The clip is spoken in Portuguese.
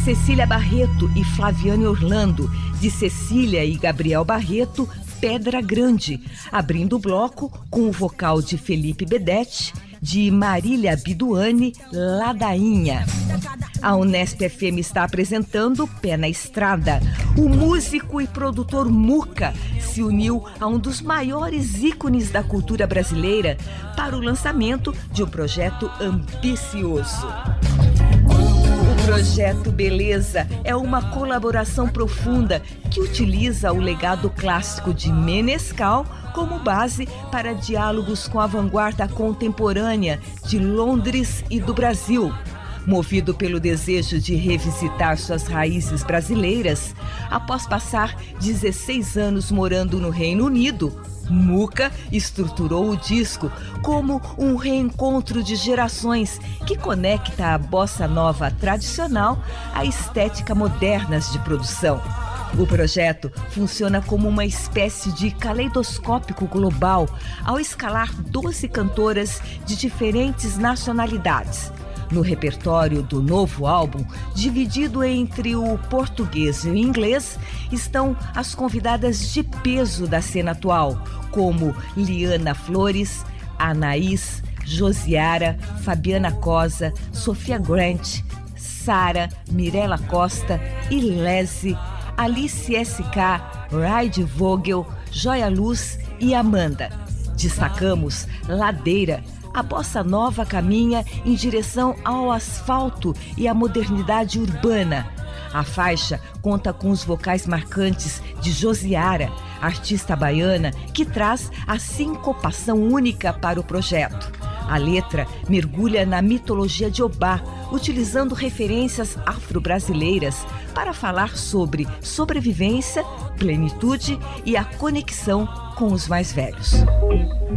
Cecília Barreto e Flaviane Orlando, de Cecília e Gabriel Barreto, Pedra Grande, abrindo o bloco com o vocal de Felipe Bedetti, de Marília Biduani, Ladainha. A Unesp FM está apresentando Pé na Estrada. O músico e produtor Muca se uniu a um dos maiores ícones da cultura brasileira para o lançamento de um projeto ambicioso. O Projeto Beleza é uma colaboração profunda que utiliza o legado clássico de Menescal como base para diálogos com a vanguarda contemporânea de Londres e do Brasil. Movido pelo desejo de revisitar suas raízes brasileiras, após passar 16 anos morando no Reino Unido, Muca estruturou o disco como um reencontro de gerações que conecta a bossa nova tradicional à estética modernas de produção. O projeto funciona como uma espécie de caleidoscópio global ao escalar 12 cantoras de diferentes nacionalidades. No repertório do novo álbum, dividido entre o português e o inglês, estão as convidadas de peso da cena atual, como Liana Flores, Anaís, Josiara, Fabiana Cosa, Sofia Grant, Sara, Mirella Costa, Ilese, Alice S.K., Raide Vogel, Joia Luz e Amanda. Destacamos Ladeira. A bossa nova caminha em direção ao asfalto e à modernidade urbana. A faixa conta com os vocais marcantes de Josiara, artista baiana que traz a sincopação única para o projeto. A letra mergulha na mitologia de Obá, utilizando referências afro-brasileiras para falar sobre sobrevivência, plenitude e a conexão com os mais velhos.